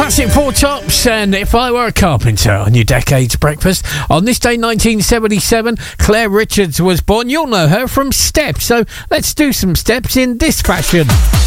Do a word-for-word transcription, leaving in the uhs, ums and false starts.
Classic Four Tops and If I Were a Carpenter on your Decades Breakfast. On this day, nineteen seventy-seven, Claire Richards was born. You'll know her from Steps, so let's do some steps in this fashion.